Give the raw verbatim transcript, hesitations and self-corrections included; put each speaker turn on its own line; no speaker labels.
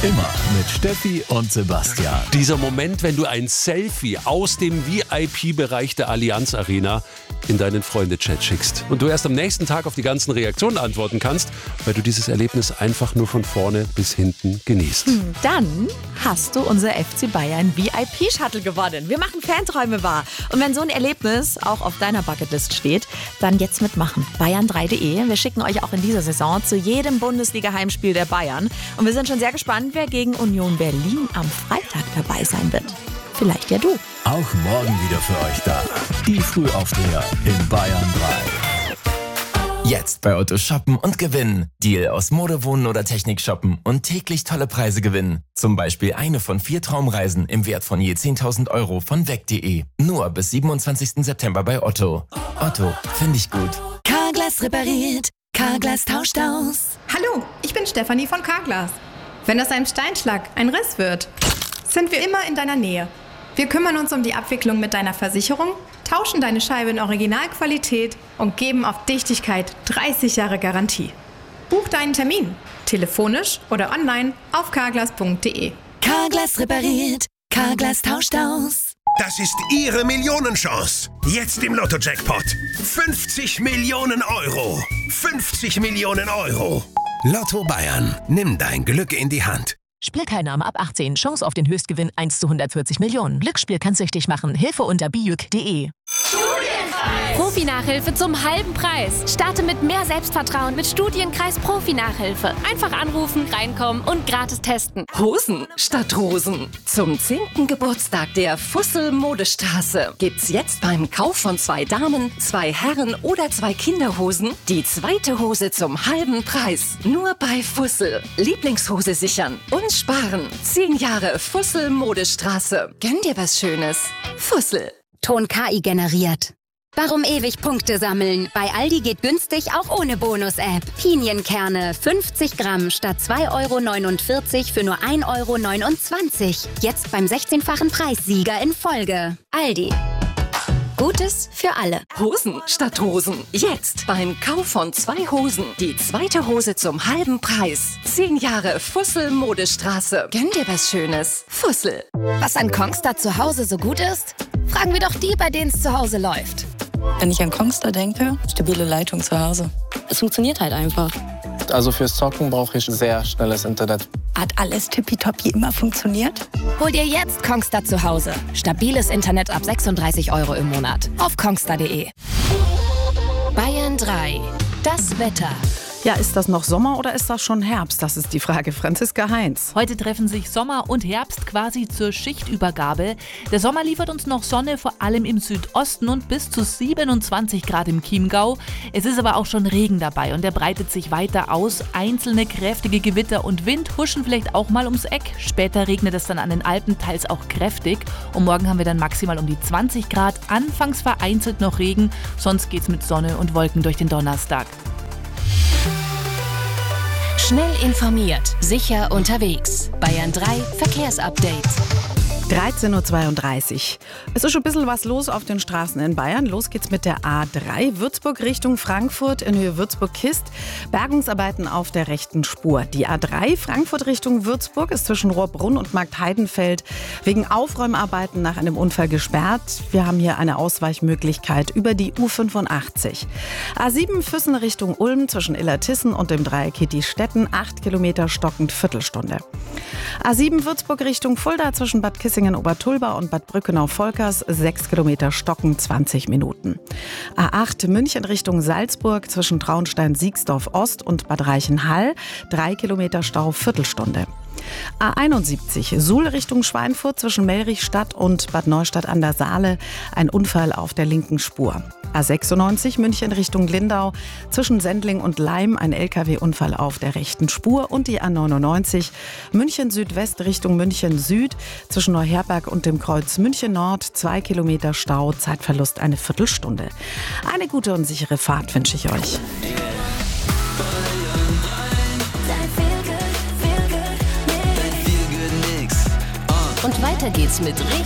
Immer mit Steffi und Sebastian.
Dieser Moment, wenn du ein Selfie aus dem V I P-Bereich der Allianz Arena in deinen Freunde-Chat schickst und du erst am nächsten Tag auf die ganzen Reaktionen antworten kannst, weil du dieses Erlebnis einfach nur von vorne bis hinten genießt.
Hm, dann hast du unser F C Bayern V I P-Shuttle gewonnen. Wir machen Fanträume wahr. Und wenn so ein Erlebnis auch auf deiner Bucketlist steht, dann jetzt mitmachen. Bayern drei punkt de. Wir schicken euch auch in dieser Saison zu jedem Bundesliga-Heimspiel der Bayern. Und wir sind schon sehr gespannt, wer gegen Union Berlin am Freitag dabei sein wird. Vielleicht ja du.
Auch morgen wieder für euch da. Die Frühaufsteher in Bayern drei.
Jetzt bei Otto shoppen und gewinnen. Deal aus Mode, Wohnen oder Technik shoppen und täglich tolle Preise gewinnen. Zum Beispiel eine von vier Traumreisen im Wert von je zehntausend Euro von weg punkt de. Nur bis siebenundzwanzigsten September bei Otto. Otto, finde ich gut.
Carglass repariert. Carglass tauscht aus.
Hallo, ich bin Stefanie von Carglass. Wenn aus einem Steinschlag ein Riss wird, sind wir immer in deiner Nähe. Wir kümmern uns um die Abwicklung mit deiner Versicherung, tauschen deine Scheibe in Originalqualität und geben auf Dichtigkeit dreißig Jahre Garantie. Buch deinen Termin, telefonisch oder online auf carglass punkt de.
Carglass repariert. Carglass tauscht aus.
Das ist Ihre Millionenchance. Jetzt im Lotto-Jackpot. fünfzig Millionen Euro. fünfzig Millionen Euro. Lotto Bayern. Nimm dein Glück in die Hand.
Spielteilnahme ab achtzehn. Chance auf den Höchstgewinn eins zu hundertvierzig Millionen. Glücksspiel kann süchtig machen. Hilfe unter bijuk punkt de.
Profi-Nachhilfe zum halben Preis. Starte mit mehr Selbstvertrauen mit Studienkreis Profi-Nachhilfe. Einfach anrufen, reinkommen und gratis testen.
Hosen statt Rosen. Zum zehnten Geburtstag der Fussel Modestraße gibt's jetzt beim Kauf von zwei Damen, zwei Herren oder zwei Kinderhosen die zweite Hose zum halben Preis. Nur bei Fussel. Lieblingshose sichern und sparen. Zehn Jahre Fussel Modestraße. Gönn dir was Schönes. Fussel.
Ton K I generiert. Warum ewig Punkte sammeln? Bei Aldi geht günstig auch ohne Bonus-App. Pinienkerne fünfzig Gramm statt zwei Euro neunundvierzig für nur ein Euro neunundzwanzig. Jetzt beim sechzehnfachen Preissieger in Folge. Aldi. Gutes für alle.
Hosen statt Rosen. Jetzt beim Kauf von zwei Hosen die zweite Hose zum halben Preis. Zehn Jahre Fussel Modestraße. Gönn dir was Schönes. Fussel.
Was an Kongstar zu Hause so gut ist? Fragen wir doch die, bei denen es zu Hause läuft.
Wenn ich an Kongstar denke, stabile Leitung zu Hause. Es funktioniert halt einfach.
Also fürs Zocken brauche ich sehr schnelles Internet.
Hat alles tippitoppi immer funktioniert?
Hol dir jetzt Kongstar zu Hause. Stabiles Internet ab sechsunddreißig Euro im Monat. Auf kongstar punkt de.
Bayern drei. Das Wetter.
Ja, ist das noch Sommer oder ist das schon Herbst? Das ist die Frage. Franziska Heinz.
Heute treffen sich Sommer und Herbst quasi zur Schichtübergabe. Der Sommer liefert uns noch Sonne, vor allem im Südosten und bis zu siebenundzwanzig Grad im Chiemgau. Es ist aber auch schon Regen dabei und der breitet sich weiter aus. Einzelne kräftige Gewitter und Wind huschen vielleicht auch mal ums Eck. Später regnet es dann an den Alpen, teils auch kräftig. Und morgen haben wir dann maximal um die zwanzig Grad. Anfangs vereinzelt noch Regen, sonst geht's mit Sonne und Wolken durch den Donnerstag.
Schnell informiert, sicher unterwegs. Bayern drei Verkehrsupdate.
dreizehn Uhr zweiunddreißig. Es ist schon ein bisschen was los auf den Straßen in Bayern. Los geht's mit der A drei, Würzburg Richtung Frankfurt in Höhe Würzburg-Kist. Bergungsarbeiten auf der rechten Spur. Die A drei, Frankfurt Richtung Würzburg, ist zwischen Rohrbrunn und Marktheidenfeld wegen Aufräumarbeiten nach einem Unfall gesperrt. Wir haben hier eine Ausweichmöglichkeit über die U fünfundachtzig. A sieben, Füssen Richtung Ulm zwischen Illertissen und dem Dreieck Hitti-Stetten, acht Kilometer stockend, Viertelstunde. A sieben, Würzburg Richtung Fulda zwischen Bad Kissingen Obertulba und Bad Brückenau-Volkers, sechs Kilometer stocken, zwanzig Minuten. A acht München Richtung Salzburg zwischen Traunstein-Siegsdorf-Ost und Bad Reichenhall, drei Kilometer Stau, Viertelstunde. A einundsiebzig Suhl Richtung Schweinfurt zwischen Mellrichstadt und Bad Neustadt an der Saale, ein Unfall auf der linken Spur. A sechsundneunzig München Richtung Lindau zwischen Sendling und Leim, ein L K W-Unfall auf der rechten Spur. Und die A neunundneunzig München Südwest Richtung München Süd zwischen Neuherberg und dem Kreuz München Nord, zwei Kilometer Stau, Zeitverlust eine Viertelstunde. Eine gute und sichere Fahrt wünsche ich euch.
Und weiter geht's mit richtig